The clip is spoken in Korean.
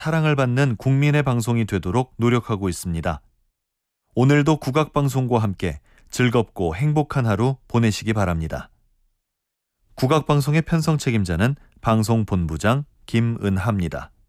사랑을 받는 국민의 방송이 되도록 노력하고 있습니다. 오늘도 국악방송과 함께 즐겁고 행복한 하루 보내시기 바랍니다. 국악방송의 편성 책임자는 방송본부장 김은하입니다.